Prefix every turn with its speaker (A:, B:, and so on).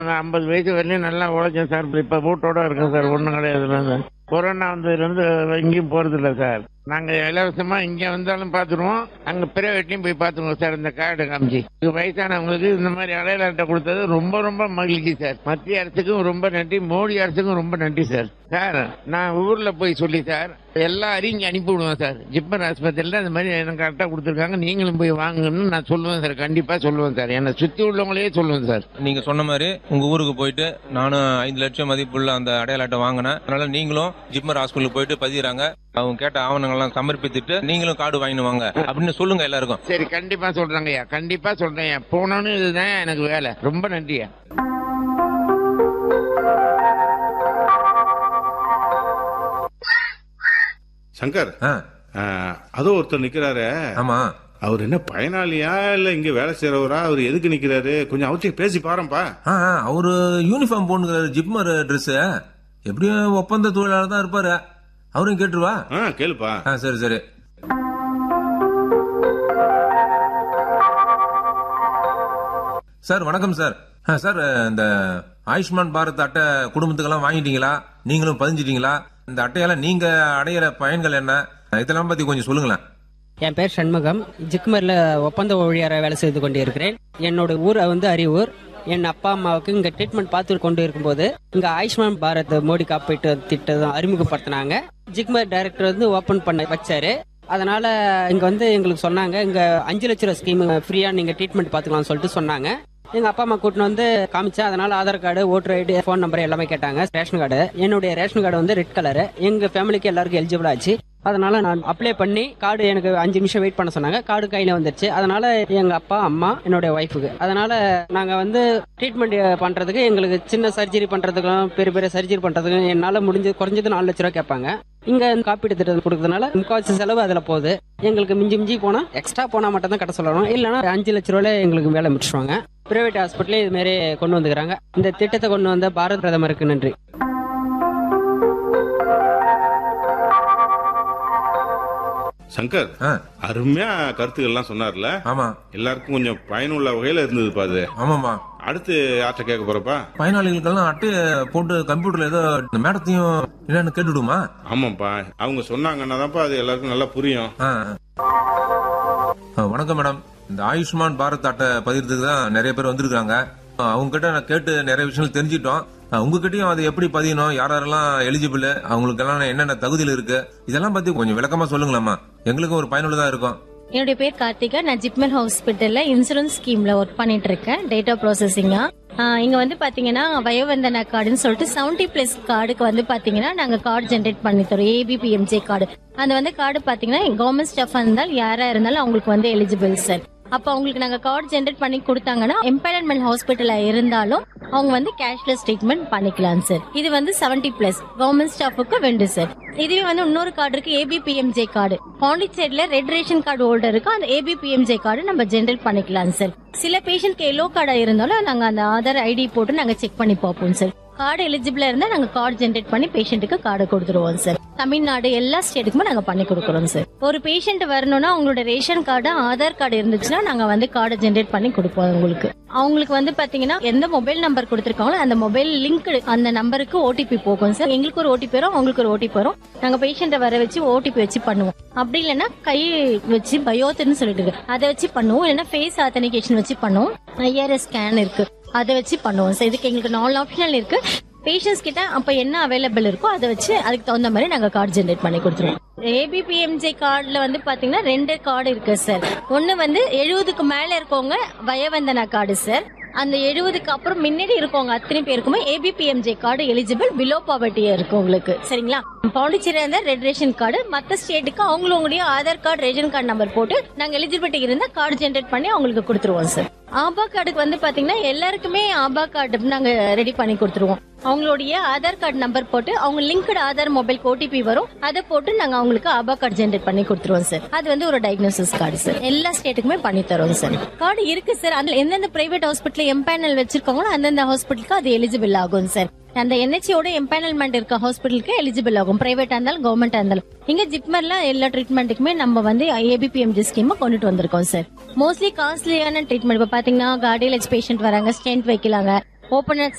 A: நான் 50 வயசு வரலையும் நல்லா உழைச்சேன் சார். இப்ப வீட்டோட இருக்கேன் சார். ஒண்ணும் கிடையாது. கொரோனா வந்ததுலேருந்து எங்கேயும் போறதில்ல சார். நாங்க இலவசமா இங்க வந்தாலும் பாத்துருவோம், அங்க பிரைவேட்லயும் போய் பாத்துருவோம் சார். இந்த கார்டு காமிச்சு வயசானவங்களுக்கு இந்த மாதிரி அடையாள அட்டை கொடுத்தது ரொம்ப ரொம்ப மகிழ்ச்சி சார். மத்திய அரசுக்கும் ரொம்ப நன்றி, மோடி அரசுக்கும் ரொம்ப நன்றி சார். சார் நான் ஊர்ல போய் சொல்லி சார் எல்லாரையும் இங்க அனுப்பி விடுவேன் சார். ஜிப்மர் ஆஸ்பத்திரியில இந்த மாதிரி எனக்கு கரெக்டா கொடுத்துருக்காங்க, நீங்களும் போய் வாங்கணும்னு நான் சொல்லுவேன் சார். கண்டிப்பா சொல்லுவேன் சார். என்னை சுத்தி உள்ளவங்களே சொல்லுவேன் சார்.
B: நீங்க சொன்ன மாதிரி உங்க ஊருக்கு போயிட்டு நானும் 5 லட்சம் மதிப்புள்ள அந்த அடையாள அட்டை வாங்கினேன். அதனால நீங்களும் ஜிப்மர் ஹாஸ்பிட்டலுக்கு போயிட்டு பதிகிறாங்க. அவங்க கேட்ட ஆவணங்கள்லாம் சமர்ப்பித்துட்டு நீங்களும் கார்டு வாங்கிட்டு வாங்க அப்படின்னு சொல்லுங்க எல்லாருக்கும்.
A: சரி, கண்டிப்பா சொல்றேங்கய்யா, கண்டிப்பா சொல்றேன். போனோன்னு இதுதான் எனக்கு வேலை. ரொம்ப நன்றியா.
C: சங்கர், அதோ ஒருத்தர் நிக்கிறாரு.
B: ஆமா,
C: அவர் என்ன பயனாளியா இல்ல இங்க வேலை செய்யறவரா? அவர் எதுக்கு நிக்கிறாரு? கொஞ்சம் அவசியம் பேசி பாருப்பா.
B: அவரு யூனிஃபார்ம் போட்டுக்கிறாரு, ஜிப்மர் ட்ரெஸ். எப்படியும் ஒப்பந்த தொழிலாளர் தான் இருப்பாரு. அவரும் கேட்டுருவா.
C: கேளுப்பா.
B: சரி சரி. சார் வணக்கம் சார். சார், இந்த ஆயுஷ்மான் பாரத் அட்டை குடும்பத்துக்கெல்லாம் வாங்கிட்டீங்களா? நீங்களும் பதிஞ்சிட்டீங்களா? இந்த அட்டையால நீங்க அடையிற பயன்கள் என்ன, இதெல்லாம் பத்தி கொஞ்சம் சொல்லுங்களேன்.
D: என் பேர் சண்முகம். ஜிப்மர்ல ஒப்பந்த ஊழியரை வேலை செய்து கொண்டு இருக்கிறேன். என்னோட ஊர் அரியூர். என் அப்பா அம்மாவுக்கு இங்க ட்ரீட்மெண்ட் பார்த்து கொண்டு இருக்கும்போது இங்க ஆயுஷ்மான் பாரத் மோடி காப்பீட்டு திட்டம் அறிமுகப்படுத்தினாங்க. ஜிப்மர் டைரக்டர் ஓபன் பண்ண வச்சாரு. அதனால இங்க எங்களுக்கு சொன்னாங்க, இங்க 5 லட்சம் ரூபாய் ஸ்கீம் ஃப்ரீயா நீங்க ட்ரீட்மெண்ட் பாத்துக்கலாம்னு சொல்லிட்டு சொன்னாங்க. எங்க அப்பா அம்மா கூட்டின்னு காமிச்சா. அதனால Aadhaar card, voter ID, phone number எல்லாமே கேட்டாங்க. ரேஷன் கார்டு, என்னுடைய ரேஷன் கார்டு ரெட் கலர். எங்க ஃபேமிலிக்கு எல்லாருக்கும் எலிஜிபிள் ஆச்சு. அதனால நான் அப்ளை பண்ணி கார்டு எனக்கு 5 நிமிஷம் வெயிட் பண்ண சொன்னாங்க. கார்டு கையில வந்துருச்சு. அதனால எங்க அப்பா அம்மா என்னுடைய ஒய்ஃபுக்கு அதனால நாங்க ட்ரீட்மெண்ட் பண்றதுக்கு எங்களுக்கு சின்ன சர்ஜரி பண்றதுக்கும் பெரிய பெரிய சர்ஜரி பண்றதுக்கும் என்னால குறைஞ்சது 4 லட்சம் ரூபாய் கேட்பாங்க. இங்க காப்பீட்டு திட்டம் கொடுக்கறதுனால முக்காவாசி செலவு அதுல போகுது. எங்களுக்கு மிஞ்சி போனா எக்ஸ்ட்ரா போனா மட்டும் தான் கட்ட சொல்லணும். இல்லைன்னா 5 லட்சம் ரூபாயில எங்களுக்கு வேலை முடிச்சுவாங்க. பிரைவேட் ஹாஸ்பிட்டலே இது மாதிரி கொண்டு வந்துக்கிறாங்க. இந்த திட்டத்தை கொண்டு வந்த பாரத பிரதமருக்கு நன்றி.
C: சங்கர், அருமையா கருத்துக்கள் எல்லாம் சொன்னார்ல.
B: ஆமா,
C: எல்லாருக்கும் கொஞ்சம் பயனுள்ள வகையில இருந்தது பாது.
B: ஆமாமா.
C: அடுத்து ஆட்ட கேட்க போறப்பா.
B: பயனாளிகளுக்கெல்லாம் அட்டையை போட்டு கம்ப்யூட்டர்ல ஏதோ மேடத்தையும் என்னன்னு கேட்டுடுமா?
C: ஆமாப்பா, அவங்க சொன்னாங்கன்னாதான்ப்பா அது எல்லாருக்கும் நல்லா புரியும்.
B: வணக்கம் மேடம். இந்த ஆயுஷ்மான் பாரத் அட்டை பதிகிறதுக்கு தான் நிறைய பேர் வந்திருக்காங்க. அவங்க கிட்ட நான் கேட்டு நிறைய விஷயங்கள் தெரிஞ்சிட்டோம். உங்ககிட்டயும் அது எப்படி பதியணும், யாரெல்லாம் எலிஜிபிள், அவங்களுக்கு எல்லாம் என்னென்ன தகுதியில் இருக்கு, இதெல்லாம் பத்தி கொஞ்சம் விளக்கமா சொல்லுங்களேம்மா. எங்களுக்கும் ஒரு பயனுள்ளதா இருக்கும்.
E: என்னுடைய பேர் கார்த்திகா. நான் ஜிப்மர் ஹாஸ்பிட்டல்ல இன்சூரன்ஸ் ஸ்கீம்ல ஒர்க் பண்ணிட்டு இருக்கேன், டேட்டா ப்ராசஸிங்கா. இங்க பாத்தீங்கன்னா வயோவந்தனா கார்டுன்னு சொல்லிட்டு 70+ கார்டுக்கு பாத்தீங்கன்னா நாங்க கார்டு ஜென்ரேட் பண்ணி தரோம். ABPMJ card. அந்த கார்டு பாத்தீங்கன்னா கவர்மெண்ட் ஸ்டாஃபா இருந்தாலும் யாரா இருந்தாலும் அவங்களுக்கு எலிஜிபிள் சார். அப்ப அவங்களுக்கு நாங்க கார்டு ஜென்ரேட் பண்ணி கொடுத்தாங்கன்னா எம்பவர்மெண்ட் ஹாஸ்பிட்டல்ல இருந்தாலும் அவங்க கேஷ்லெஸ் ட்ரீட்மெண்ட் பண்ணிக்கலாம் சார். இது 70+ கவர்மெண்ட் ஸ்டாஃபுக்கு வேண்டு சார். இதுவே இன்னொரு கார்டு இருக்கு, ABPMJ கார்டு. பாண்டிச்சேரியில ரெட் ரேஷன் கார்டு ஹோல்டருக்கு அந்த ABPMJ கார்டு நம்ம ஜென்ரேட் பண்ணிக்கலாம் சார். சில பேஷண்ட்க்கு எல்லோ கார்டா இருந்தாலும் நாங்க அந்த ஆதார் ஐடி போட்டு நாங்க செக் பண்ணி பார்ப்போம் சார். கார்டு எலிஜிபிளா இருந்தா நாங்க கார்டு ஜென்ரேட் பண்ணி பேஷண்ட்டுக்கு கார்டு கொடுத்துருவோம் சார். தமிழ்நாடு எல்லா ஸ்டேட்டுக்குமே நாங்க பண்ணி கொடுக்கறோம் சார். ஒரு பேஷண்ட் வரணும்னா அவங்களோட ரேஷன் கார்டு, ஆதார் கார்டு இருந்துச்சுன்னா நாங்க கார்டு ஜென்ரேட் பண்ணி கொடுப்போம். அவங்களுக்கு பாத்தீங்கன்னா எந்த மொபைல் நம்பர் கொடுத்திருக்காங்களோ அந்த மொபைல் லிங்க் அந்த நம்பருக்கு OTP போகும் சார். எங்களுக்கு ஒரு OTP வரும், அவங்களுக்கு ஒரு OTP வரும். நாங்க பேஷண்ட வர வச்சு OTP வச்சு பண்ணுவோம். அப்படி இல்லைன்னா கை வச்சு பயோத்னு சொல்லிட்டு அதை வச்சு பண்ணுவோம். இல்லைன்னா ஃபேஸ் ஆத்தென்டிகேஷன் வச்சு பண்ணுவோம். IRS ஸ்கேன் இருக்கு, அதை வச்சு பண்ணுவோம் சார். இதுக்கு எங்களுக்கு 4 ஆப்ஷனல் இருக்கு. பேஷண்ட்ஸ் கிட்ட அப்ப என்ன அவைலபிள் இருக்கோ அதை வச்சு அதுக்கு தகுந்த மாதிரி நாங்க கார்டு ஜென்ரேட் பண்ணி கொடுத்துருவோம். ABPMJ கார்டுல பாத்தீங்கன்னா 2 கார்டு இருக்கு சார். ஒன்னு 70க்கு மேல இருக்கவங்க வயோவந்தனா கார்டு சார். அந்த 70க்கு அப்புறம் முன்னாடி இருக்கவங்க அத்தனை பேருக்குமே ABPMJ கார்டு எலிஜிபிள், பிலோ பாவர்ட்டியா இருக்கு உங்களுக்கு. சரிங்களா? பாண்டிச்சேரியா இருந்தா ரெட் ரேஷன் கார்டு, மத்த ஸ்டேட்டுக்கு அவங்களுடைய Aadhaar card, ration card number போட்டு நாங்க எலிஜிபிலிட்டி இருந்தா கார்டு ஜென்ரேட் பண்ணி அவங்களுக்கு கொடுத்துருவோம் சார். ஆபா கார்டுக்கு பாத்தீங்கன்னா எல்லாருக்குமே ஆபா கார்டு நாங்க ரெடி பண்ணி கொடுத்துருவோம். அவங்களுடைய ஆதார் கார்டு நம்பர் போட்டு அவங்க லிங்க்டு ஆதார் மொபைல் OTP வரும், அதை போட்டு நாங்க அவங்களுக்கு ஆபா கார்டு ஜென்ரேட் பண்ணி கொடுத்துருவோம் சார். அது ஒரு டயக்னோசிஸ் கார்டு சார். எல்லா ஸ்டேட்டுக்குமே பண்ணி தரோம் சார். கார்டு இருக்கு சார். அதுல எந்தெந்த பிரைவேட் ஹாஸ்பிட்டல் எம்பேனல் வச்சிருக்காங்களோ அந்தந்த ஹாஸ்பிட்டலுக்கு அது எலிஜிபிள் ஆகும் சார். அந்த NHOட எம்பேனல்மெண்ட் இருக்க ஹாஸ்பிட்டலுக்கு எலிஜிபிள் ஆகும், பிரைவேட்டா இருந்தாலும் கவர்மெண்டா இருந்தாலும். இங்க ஜிப்மர்ல எல்லா ட்ரீட்மெண்ட்டுக்குமே நம்ம ABPMJ ஸ்கீம் கொண்டுட்டு வந்திருக்கோம் சார். மோஸ்ட்லி காஸ்ட்லியான ட்ரீட்மெண்ட் இப்ப பாத்தீங்கன்னா கார்டியலஜ் பேஷண்ட் வராங்க, ஸ்டென்ட் வைக்கலாங்க, ஓப்பன்